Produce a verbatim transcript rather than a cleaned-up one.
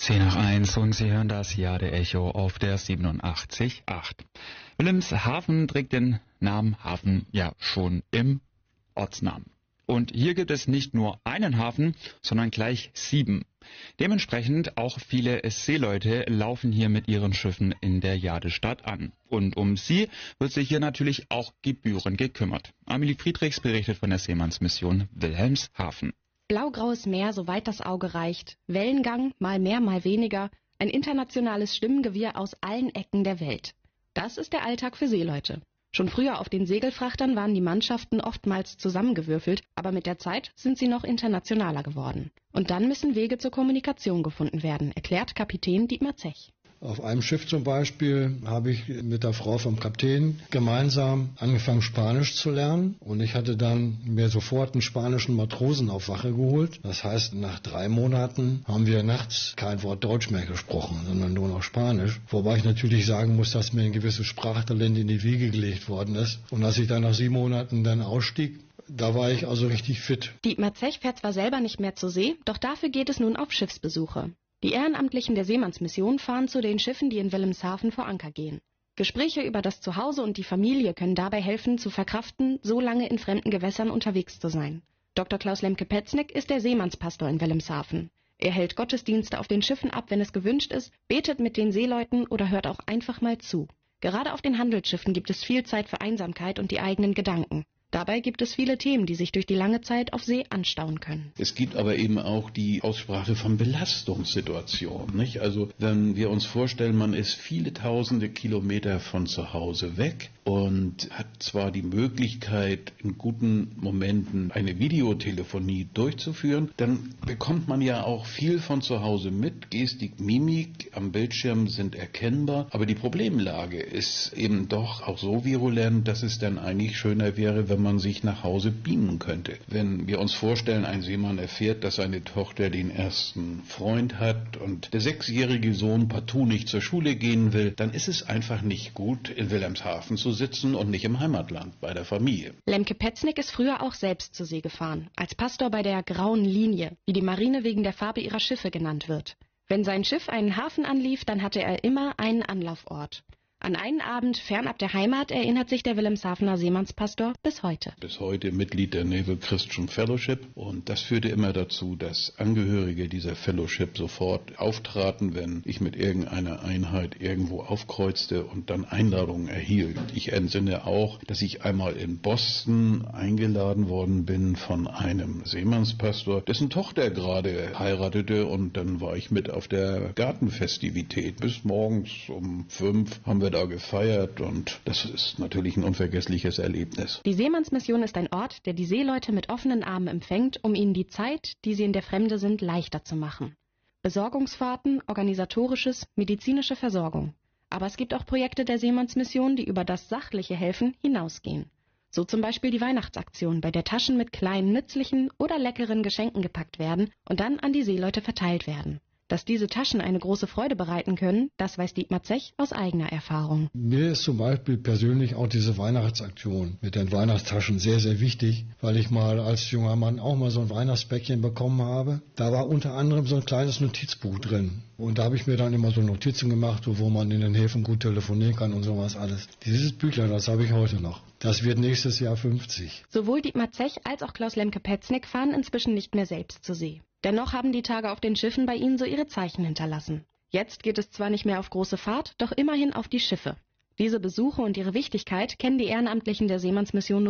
zehn nach eins und Sie hören das Jade Echo auf der siebenundachtzig Komma acht. Wilhelmshaven trägt den Namen Hafen ja schon im Ortsnamen. Und hier gibt es nicht nur einen Hafen, sondern gleich sieben. Dementsprechend auch viele Seeleute laufen hier mit ihren Schiffen in der Jadestadt an. Und um sie wird sich hier natürlich auch gebührend gekümmert. Amelie Friedrichs berichtet von der Seemannsmission Wilhelmshaven. Blaugraues Meer, soweit das Auge reicht, Wellengang, mal mehr, mal weniger, ein internationales Stimmengewirr aus allen Ecken der Welt. Das ist der Alltag für Seeleute. Schon früher auf den Segelfrachtern waren die Mannschaften oftmals zusammengewürfelt, aber mit der Zeit sind sie noch internationaler geworden. Und dann müssen Wege zur Kommunikation gefunden werden, erklärt Kapitän Dietmar Zech. Auf einem Schiff zum Beispiel habe ich mit der Frau vom Kapitän gemeinsam angefangen, Spanisch zu lernen. Und ich hatte dann mir sofort einen spanischen Matrosen auf Wache geholt. Das heißt, nach drei Monaten haben wir nachts kein Wort Deutsch mehr gesprochen, sondern nur noch Spanisch. Wobei ich natürlich sagen muss, dass mir ein gewisses Sprachtalent in die Wiege gelegt worden ist. Und als ich dann nach sieben Monaten dann ausstieg, da war ich also richtig fit. Dietmar Zech fährt zwar selber nicht mehr zur See, doch dafür geht es nun auf Schiffsbesuche. Die Ehrenamtlichen der Seemannsmission fahren zu den Schiffen, die in Wilhelmshaven vor Anker gehen. Gespräche über das Zuhause und die Familie können dabei helfen, zu verkraften, so lange in fremden Gewässern unterwegs zu sein. Doktor Klaus Lemke-Petznick ist der Seemannspastor in Wilhelmshaven. Er hält Gottesdienste auf den Schiffen ab, wenn es gewünscht ist, betet mit den Seeleuten oder hört auch einfach mal zu. Gerade auf den Handelsschiffen gibt es viel Zeit für Einsamkeit und die eigenen Gedanken. Dabei gibt es viele Themen, die sich durch die lange Zeit auf See anstauen können. Es gibt aber eben auch die Aussprache von Belastungssituationen, nicht? Also wenn wir uns vorstellen, man ist viele tausende Kilometer von zu Hause weg und hat zwar die Möglichkeit, in guten Momenten eine Videotelefonie durchzuführen, dann bekommt man ja auch viel von zu Hause mit. Gestik, Mimik am Bildschirm sind erkennbar, aber die Problemlage ist eben doch auch so virulent, dass es dann eigentlich schöner wäre, wenn man sich nach Hause beamen könnte. Wenn wir uns vorstellen, ein Seemann erfährt, dass seine Tochter den ersten Freund hat und der sechsjährige Sohn partout nicht zur Schule gehen will, dann ist es einfach nicht gut, in Wilhelmshaven zu sitzen und nicht im Heimatland bei der Familie. Lemke-Petznick ist früher auch selbst zur See gefahren, als Pastor bei der Grauen Linie, wie die Marine wegen der Farbe ihrer Schiffe genannt wird. Wenn sein Schiff einen Hafen anlief, dann hatte er immer einen Anlaufort. An einen Abend fernab der Heimat erinnert sich der Wilhelmshavener Seemannspastor bis heute. Bis heute Mitglied der Naval Christian Fellowship und das führte immer dazu, dass Angehörige dieser Fellowship sofort auftraten, wenn ich mit irgendeiner Einheit irgendwo aufkreuzte und dann Einladungen erhielt. Ich entsinne auch, dass ich einmal in Boston eingeladen worden bin von einem Seemannspastor, dessen Tochter gerade heiratete und dann war ich mit auf der Gartenfestivität. Bis morgens um fünf haben wir da gefeiert und das ist natürlich ein unvergessliches Erlebnis. Die Seemannsmission ist ein Ort, der die Seeleute mit offenen Armen empfängt, um ihnen die Zeit, die sie in der Fremde sind, leichter zu machen. Besorgungsfahrten, organisatorisches, medizinische Versorgung. Aber es gibt auch Projekte der Seemannsmission, die über das sachliche Helfen hinausgehen. So zum Beispiel die Weihnachtsaktion, bei der Taschen mit kleinen, nützlichen oder leckeren Geschenken gepackt werden und dann an die Seeleute verteilt werden. Dass diese Taschen eine große Freude bereiten können, das weiß Dietmar Zech aus eigener Erfahrung. Mir ist zum Beispiel persönlich auch diese Weihnachtsaktion mit den Weihnachtstaschen sehr, sehr wichtig, weil ich mal als junger Mann auch mal so ein Weihnachtspäckchen bekommen habe. Da war unter anderem so ein kleines Notizbuch drin. Und da habe ich mir dann immer so Notizen gemacht, wo man in den Häfen gut telefonieren kann und sowas alles. Dieses Büchlein, das habe ich heute noch. Das wird nächstes Jahr fünfzig. Sowohl Dietmar Zech als auch Klaus Lemke-Petznick fahren inzwischen nicht mehr selbst zur See. Dennoch haben die Tage auf den Schiffen bei ihnen so ihre Zeichen hinterlassen. Jetzt geht es zwar nicht mehr auf große Fahrt, doch immerhin auf die Schiffe. Diese Besuche und ihre Wichtigkeit kennen die Ehrenamtlichen der Seemannsmission nur